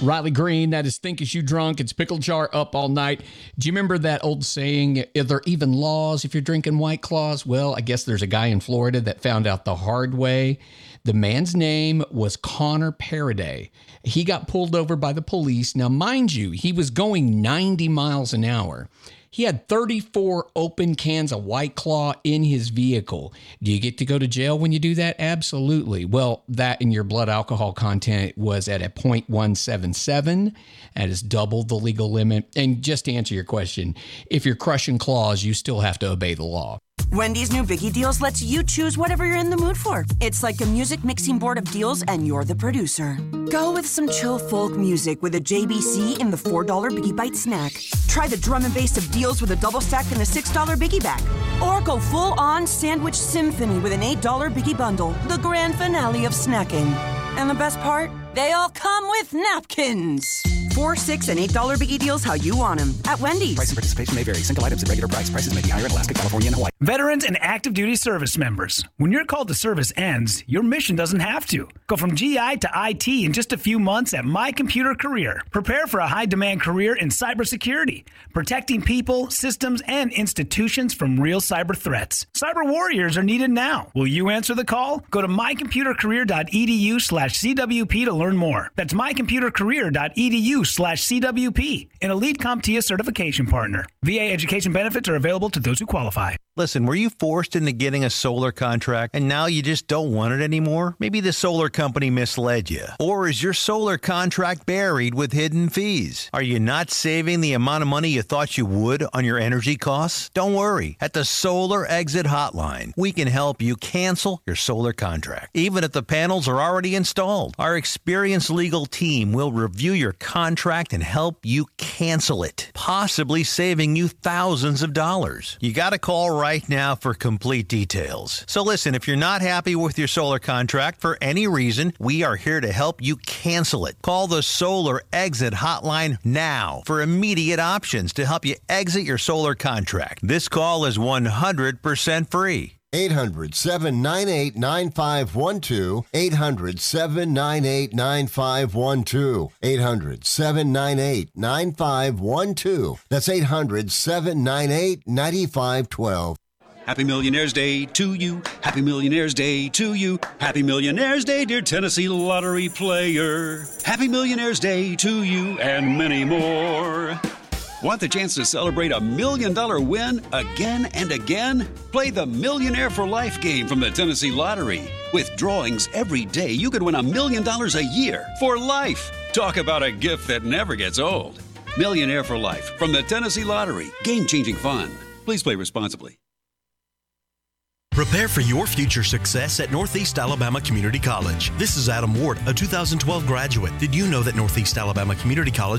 Riley Green, that is Think As You Drunk. It's Pickle Jar Up All Night. Do you remember that old saying, are there even laws if you're drinking White Claws? Well, I guess there's a guy in Florida that found out the hard way. The man's name was Connor Paraday. He got pulled over by the police. Now, mind you, he was going 90 miles an hour. He had 34 open cans of White Claw in his vehicle. Do you get to go to jail when you do that? Absolutely. Well, that and your blood alcohol content was at a 0.177. That is double the legal limit. And just to answer your question, if you're crushing claws, you still have to obey the law. Wendy's new Biggie Deals lets you choose whatever you're in the mood for. It's like a music mixing board of deals, and you're the producer. Go with some chill folk music with a JBC in the $4 Biggie Bite snack. Try the drum and bass of deals with a double stack and a $6 Biggie Bag. Or go full-on sandwich symphony with an $8 Biggie Bundle, the grand finale of snacking. And the best part? They all come with napkins. $4, $6, and $8 Biggie Deals how you want them at Wendy's. Price and participation may vary. Single items at regular price. Prices may be higher in Alaska, California, and Hawaii. Veterans and active duty service members. When your call to service ends, your mission doesn't have to. Go from GI to IT in just a few months at My Computer Career. Prepare for a high-demand career in cybersecurity, protecting people, systems, and institutions from real cyber threats. Cyber warriors are needed now. Will you answer the call? Go to mycomputercareer.edu/CWP to learn more. That's mycomputercareer.edu/CWP, an elite CompTIA certification partner. VA education benefits are available to those who qualify. Listen, were you forced into getting a solar contract and now you just don't want it anymore? Maybe the solar company misled you. Or is your solar contract buried with hidden fees? Are you not saving the amount of money you thought you would on your energy costs? Don't worry. At the Solar Exit Hotline, we can help you cancel your solar contract, even if the panels are already installed. Our experienced legal team will review your contract and help you cancel it, possibly saving you thousands of dollars. You got to call right now for complete details. So listen, if you're not happy with your solar contract for any reason, we are here to help you cancel it. Call the Solar Exit Hotline now for immediate options to help you exit your solar contract. This call is 100% free. 800-798-9512. 800-798-9512. 800-798-9512. That's 800-798-9512. Happy Millionaire's Day to you. Happy Millionaire's Day to you. Happy Millionaire's Day, dear Tennessee Lottery player. Happy Millionaire's Day to you and many more. Want the chance to celebrate $1 million win again and again? Play the Millionaire for Life game from the Tennessee Lottery. With drawings every day, you could win $1 million a year for life. Talk about a gift that never gets old. Millionaire for Life from the Tennessee Lottery. Game-changing fun. Please play responsibly. Prepare for your future success at Northeast Alabama Community College. This is Adam Ward, a 2012 graduate. Did you know that Northeast Alabama Community College